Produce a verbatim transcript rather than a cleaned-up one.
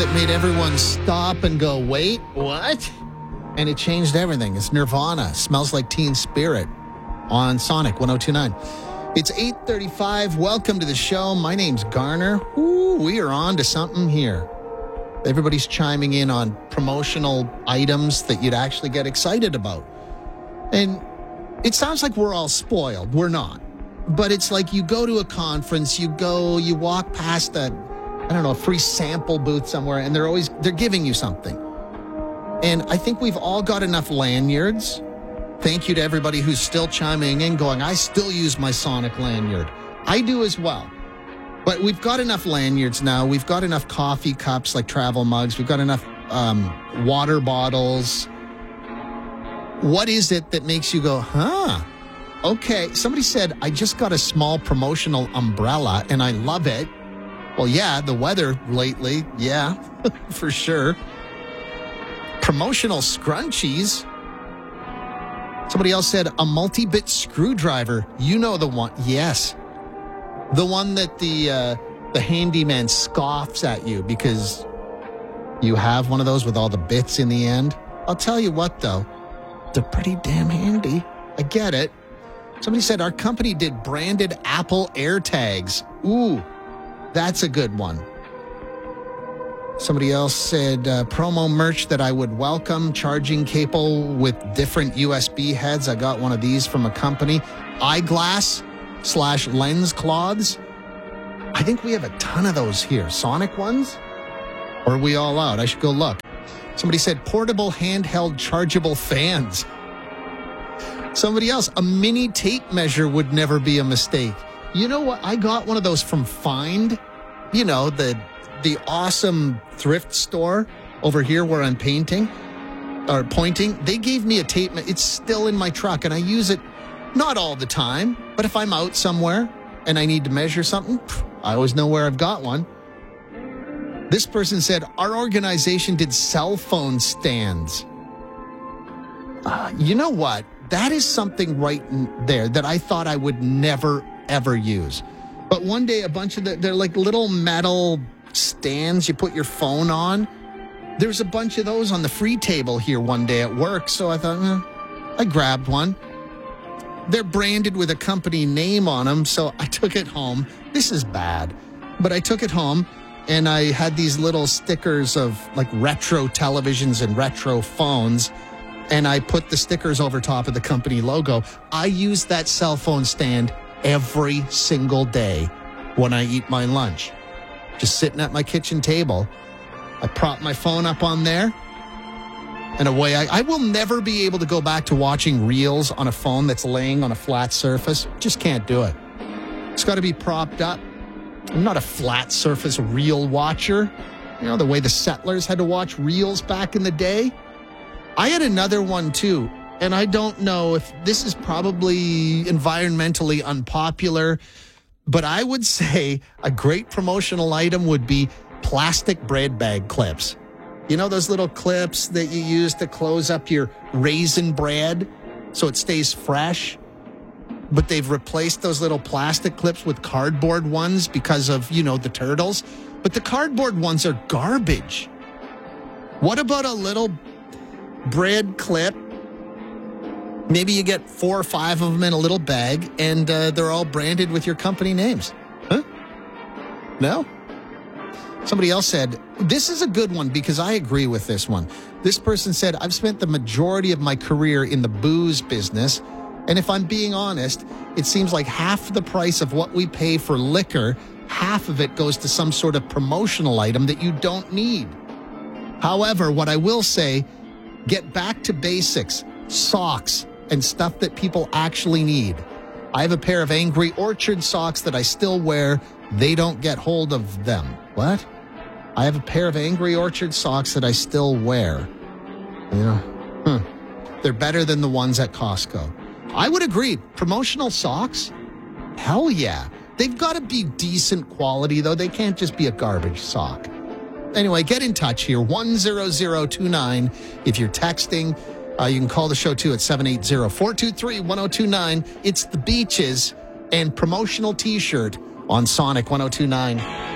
that made everyone stop and go, wait, what? And it changed everything. It's Nirvana. Smells Like Teen Spirit on Sonic one oh two point nine. It's eight thirty-five. Welcome to the show. My name's Garner. Ooh, we are on to something here. Everybody's chiming in on promotional items that you'd actually get excited about. And it sounds like we're all spoiled. We're not. But it's like you go to a conference, you go, you walk past a, I don't know, a free sample booth somewhere, and they're always, they're giving you something. And I think we've all got enough lanyards. Thank you to everybody who's still chiming in, going, I still use my Sonic lanyard. I do as well. But we've got enough lanyards now. We've got enough coffee cups, like travel mugs. We've got enough um, water bottles. What is it that makes you go, huh? Okay. Somebody said, I just got a small promotional umbrella and I love it. Well, yeah, the weather lately. Yeah, for sure. Promotional scrunchies. Somebody else said a multi-bit screwdriver. You know the one. Yes. The one that the uh, the handyman scoffs at you because you have one of those with all the bits in the end. I'll tell you what, though. They're pretty damn handy. I get it. Somebody said our company did branded Apple AirTags. Ooh, that's a good one. Somebody else said uh, promo merch that I would welcome, charging cable with different U S B heads. I got one of these from a company. Eyeglass slash lens cloths. I think we have a ton of those here. Sonic ones? Or are we all out? I should go look. Somebody said portable handheld chargeable fans. Somebody else, a mini tape measure would never be a mistake. You know what? I got one of those from Find. You know, the the awesome thrift store over here where I'm painting or pointing. They gave me a tape. It's still in my truck and I use it not all the time, but if I'm out somewhere and I need to measure something, I always know where I've got one. This person said, our organization did cell phone stands. Uh, you know what? That is something right there that I thought I would never, ever use. But one day, a bunch of the, they're like little metal stands you put your phone on. There's a bunch of those on the free table here one day at work. So I thought, eh, I grabbed one. They're branded with a company name on them, so I took it home. This is bad, but I took it home, and I had these little stickers of like retro televisions and retro phones, and I put the stickers over top of the company logo. I use that cell phone stand every single day when I eat my lunch. Just sitting at my kitchen table. I prop my phone up on there. And away, I, I will never be able to go back to watching reels on a phone that's laying on a flat surface. Just can't do it. It's got to be propped up. I'm not a flat surface reel watcher. You know, the way the settlers had to watch reels back in the day. I had another one too, and I don't know if this is probably environmentally unpopular, but I would say a great promotional item would be plastic bread bag clips. You know those little clips that you use to close up your raisin bread so it stays fresh? But they've replaced those little plastic clips with cardboard ones because of, you know, the turtles. But the cardboard ones are garbage. What about a little bread clip? Maybe you get four or five of them in a little bag and uh, they're all branded with your company names. Huh? No? Somebody else said, this is a good one because I agree with this one. This person said, I've spent the majority of my career in the booze business. And if I'm being honest, it seems like half the price of what we pay for liquor, half of it goes to some sort of promotional item that you don't need. However, what I will say, get back to basics, socks, and stuff that people actually need. I have a pair of Angry Orchard socks that I still wear. They don't get hold of them. What? I have a pair of Angry Orchard socks that I still wear. You know, hmm. They're better than the ones at Costco. I would agree. Promotional socks? Hell yeah. They've got to be decent quality, though. They can't just be a garbage sock. Anyway, get in touch here, one zero zero two nine. If you're texting, uh, you can call the show, too, at seven eight zero, four two three, one zero two nine. It's The Beaches and promotional T-shirt on Sonic one oh two point nine.